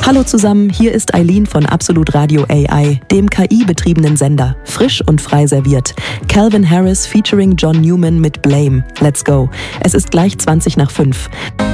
Hallo zusammen, hier ist Eileen von Absolut Radio AI, dem KI-betriebenen Sender. Frisch und frei serviert. Calvin Harris featuring John Newman mit Blame. Let's go. Es ist gleich 5:20.